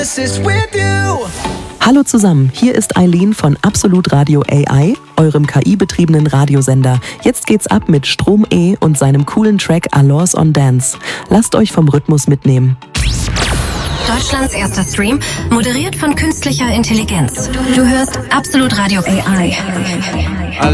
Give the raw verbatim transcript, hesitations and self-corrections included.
Hallo zusammen, hier ist Eileen von Absolut Radio A I, eurem K I-betriebenen Radiosender. Jetzt geht's ab mit Strom E und seinem coolen Track Alors on Dance. Lasst euch vom Rhythmus mitnehmen. Deutschlands erster Stream, moderiert von künstlicher Intelligenz. Du hörst Absolut Radio A I.